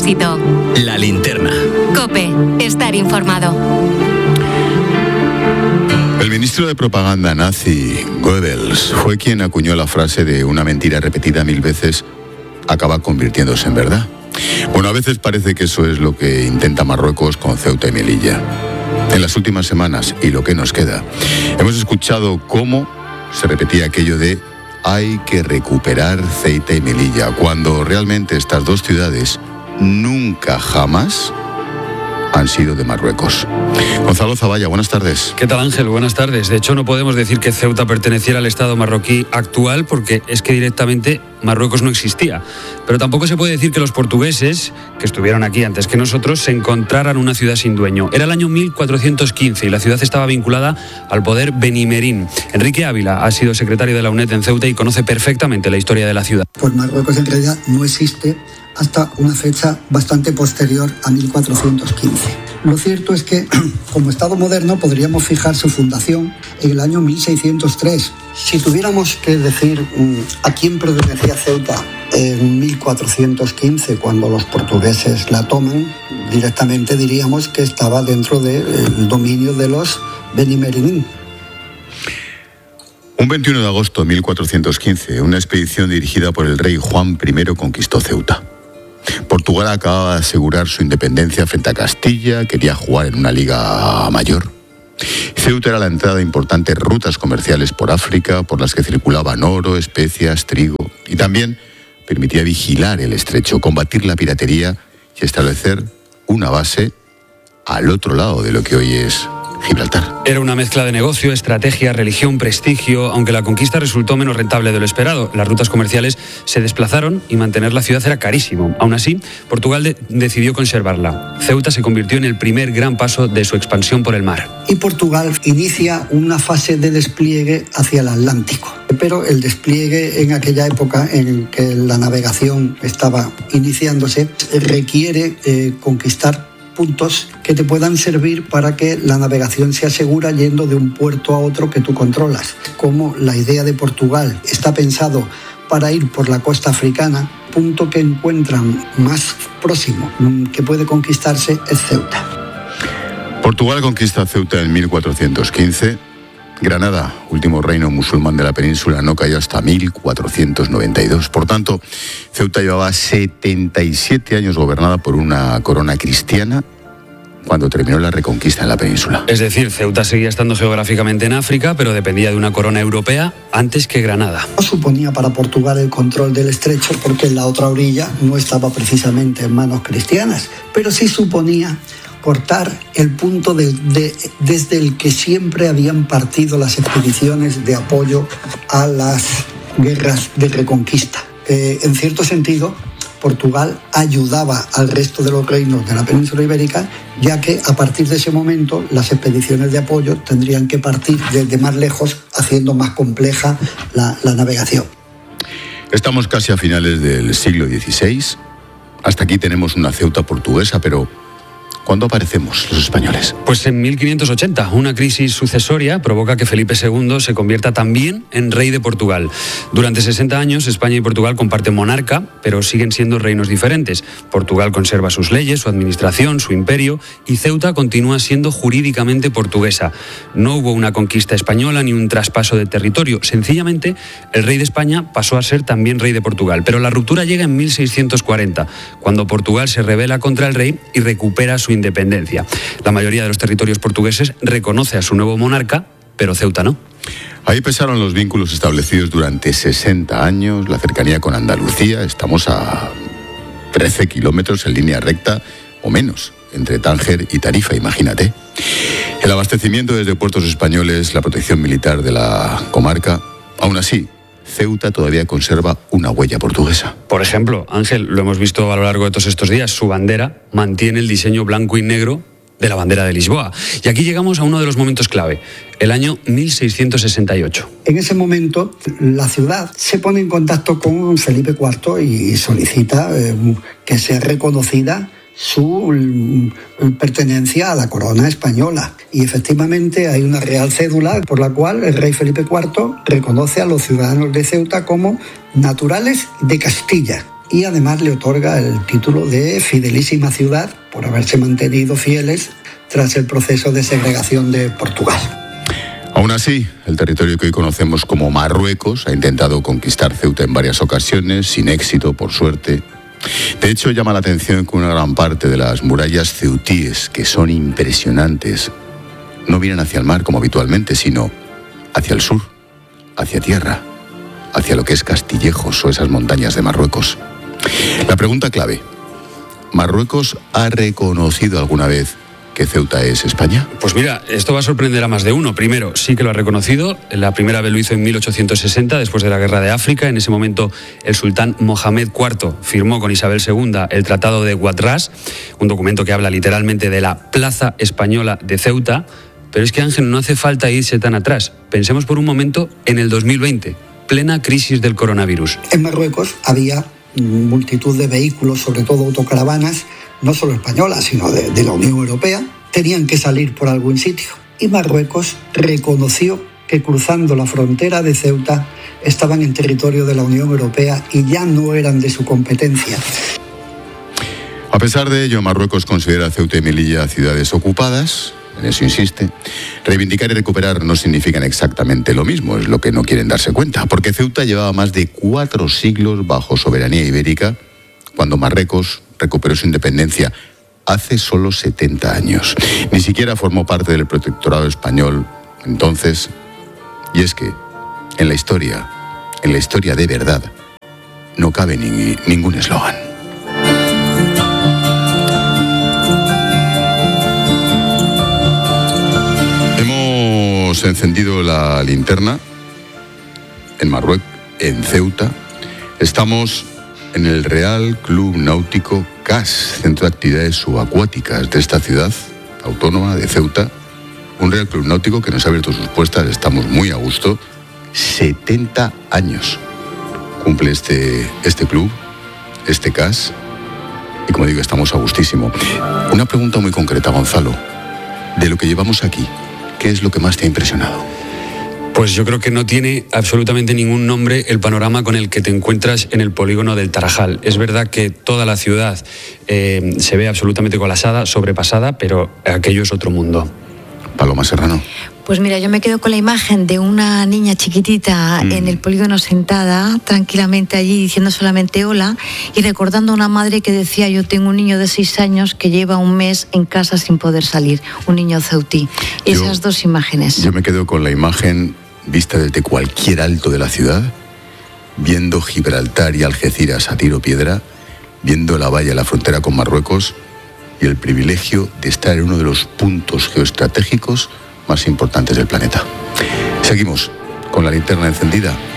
éxito. La Linterna. COPE. Estar informado. El ministro de propaganda nazi, Goebbels, fue quien acuñó la frase de una mentira repetida 1000 veces acaba convirtiéndose en verdad. Bueno, a veces parece que eso es lo que intenta Marruecos con Ceuta y Melilla. En las últimas semanas, y lo que nos queda, hemos escuchado cómo se repetía aquello de hay que recuperar Ceuta y Melilla, cuando realmente estas dos ciudades nunca jamás han sido de Marruecos. Gonzalo Zavalla, buenas tardes. ¿Qué tal, Ángel? Buenas tardes. De hecho, no podemos decir que Ceuta perteneciera al Estado marroquí actual porque es que directamente Marruecos no existía. Pero tampoco se puede decir que los portugueses, que estuvieron aquí antes que nosotros, se encontraran una ciudad sin dueño. Era el año 1415 y la ciudad estaba vinculada al poder benimerín. Enrique Ávila ha sido secretario de la UNED en Ceuta y conoce perfectamente la historia de la ciudad. Pues Marruecos en realidad no existe hasta una fecha bastante posterior a 1415. Lo cierto es que, como Estado moderno, podríamos fijar su fundación en el año 1603. Si tuviéramos que decir a quién pertenecía Ceuta en 1415, cuando los portugueses la toman, directamente diríamos que estaba dentro del dominio de los benimerín. Un 21 de agosto de 1415, una expedición dirigida por el rey Juan I conquistó Ceuta. Portugal acababa de asegurar su independencia frente a Castilla, quería jugar en una liga mayor. Ceuta era la entrada de importantes rutas comerciales por África, por las que circulaban oro, especias, trigo, y también permitía vigilar el estrecho, combatir la piratería y establecer una base al otro lado de lo que hoy es Gibraltar. Era una mezcla de negocio, estrategia, religión, prestigio, aunque la conquista resultó menos rentable de lo esperado. Las rutas comerciales se desplazaron y mantener la ciudad era carísimo. Aún así, Portugal decidió conservarla. Ceuta se convirtió en el primer gran paso de su expansión por el mar. Y Portugal inicia una fase de despliegue hacia el Atlántico. Pero el despliegue en aquella época en que la navegación estaba iniciándose requiere conquistar puntos que te puedan servir para que la navegación sea segura yendo de un puerto a otro que tú controlas. Como la idea de Portugal está pensado para ir por la costa africana, punto que encuentran más próximo que puede conquistarse es Ceuta. Portugal conquista Ceuta en 1415. Granada, último reino musulmán de la península, no cayó hasta 1492. Por tanto, Ceuta llevaba 77 años gobernada por una corona cristiana cuando terminó la reconquista en la península. Es decir, Ceuta seguía estando geográficamente en África, pero dependía de una corona europea antes que Granada. No suponía para Portugal el control del estrecho porque en la otra orilla no estaba precisamente en manos cristianas, pero sí suponía cortar el punto desde el que siempre habían partido las expediciones de apoyo a las guerras de reconquista. En cierto sentido, Portugal ayudaba al resto de los reinos de la península ibérica, ya que a partir de ese momento las expediciones de apoyo tendrían que partir desde más lejos, haciendo más compleja la navegación. Estamos casi a finales del siglo XVI. Hasta aquí tenemos una Ceuta portuguesa, pero ¿cuándo aparecemos los españoles? Pues en 1580, una crisis sucesoria provoca que Felipe II se convierta también en rey de Portugal. Durante 60 años, España y Portugal comparten monarca, pero siguen siendo reinos diferentes. Portugal conserva sus leyes, su administración, su imperio, y Ceuta continúa siendo jurídicamente portuguesa. No hubo una conquista española ni un traspaso de territorio. Sencillamente, el rey de España pasó a ser también rey de Portugal. Pero la ruptura llega en 1640, cuando Portugal se rebela contra el rey y recupera su independencia. La mayoría de los territorios portugueses reconoce a su nuevo monarca, pero Ceuta no. Ahí pesaron los vínculos establecidos durante 60 años, la cercanía con Andalucía. Estamos a 13 kilómetros en línea recta o menos entre Tánger y Tarifa, imagínate. El abastecimiento desde puertos españoles, la protección militar de la comarca. Aún así, Ceuta todavía conserva una huella portuguesa. Por ejemplo, Ángel, lo hemos visto a lo largo de todos estos días, su bandera mantiene el diseño blanco y negro de la bandera de Lisboa. Y aquí llegamos a uno de los momentos clave, el año 1668. En ese momento, la ciudad se pone en contacto con Felipe IV y solicita que sea reconocida su pertenencia a la corona española. Y efectivamente hay una real cédula por la cual el rey Felipe IV reconoce a los ciudadanos de Ceuta como naturales de Castilla. y además le otorga el título de fidelísima ciudad por haberse mantenido fieles tras el proceso de segregación de Portugal. Aún así, el territorio que hoy conocemos como Marruecos ha intentado conquistar Ceuta en varias ocasiones, sin éxito, por suerte. De hecho, llama la atención que una gran parte de las murallas ceutíes, que son impresionantes, no vienen hacia el mar como habitualmente, sino hacia el sur, hacia tierra, hacia lo que es Castillejos o esas montañas de Marruecos. La pregunta clave: ¿Marruecos ha reconocido alguna vez que Ceuta es España? Pues mira, esto va a sorprender a más de uno. Primero, sí que lo ha reconocido. La primera vez lo hizo en 1860, después de la Guerra de África. En ese momento, el sultán Mohamed IV firmó con Isabel II el Tratado de Guadras, un documento que habla literalmente de la Plaza Española de Ceuta. Pero es que, Ángel, no hace falta irse tan atrás. Pensemos por un momento en el 2020, plena crisis del coronavirus. En Marruecos había multitud de vehículos, sobre todo autocaravanas, no solo españolas, sino de la Unión Europea, tenían que salir por algún sitio. Y Marruecos reconoció que cruzando la frontera de Ceuta estaban en territorio de la Unión Europea y ya no eran de su competencia. A pesar de ello, Marruecos considera a Ceuta y Melilla ciudades ocupadas. En eso insiste. Reivindicar y recuperar no significan exactamente lo mismo, es lo que no quieren darse cuenta, porque Ceuta llevaba más de 4 siglos bajo soberanía ibérica, cuando Marruecos recuperó su independencia hace solo 70 años. Ni siquiera formó parte del protectorado español entonces. Y es que en la historia de verdad, no cabe ningún eslogan. Hemos encendido la linterna en Marruecos, en Ceuta. Estamos en el Real Club Náutico CAS, centro de actividades subacuáticas de esta ciudad autónoma de Ceuta. Un Real Club Náutico que nos ha abierto sus puertas, estamos muy a gusto. 70 años cumple este club, este CAS, y como digo, estamos a gustísimo. Una pregunta muy concreta, Gonzalo, de lo que llevamos aquí, ¿qué es lo que más te ha impresionado? Pues yo creo que no tiene absolutamente ningún nombre el panorama con el que te encuentras en el polígono del Tarajal. Es verdad que toda la ciudad se ve absolutamente colapsada, sobrepasada, pero aquello es otro mundo. Paloma Serrano. Pues mira, yo me quedo con la imagen de una niña chiquitita en el polígono sentada tranquilamente allí diciendo solamente hola y recordando a una madre que decía: yo tengo un niño de 6 años que lleva un mes en casa sin poder salir, un niño ceutí. Esas dos imágenes. Yo me quedo con la imagen vista desde cualquier alto de la ciudad, viendo Gibraltar y Algeciras a tiro piedra, viendo la valla, la frontera con Marruecos y el privilegio de estar en uno de los puntos geoestratégicos más importantes del planeta. Seguimos con la linterna encendida